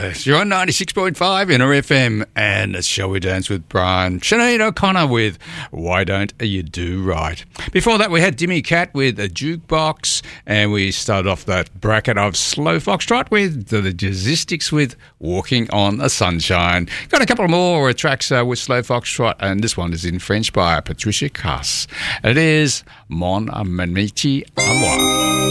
You're on 96.5 in FM, and Shall We Dance with Brian. Sinead O'Connor with Why Don't You Do Right. Before that, we had Dimmy Cat with a Jukebox, and we started off that bracket of Slow Foxtrot with the Jazzisticks with Walking on the Sunshine. Got a couple more tracks with Slow Foxtrot, and this one is in French by Patricia Cass. It is Mon Amitié à moi.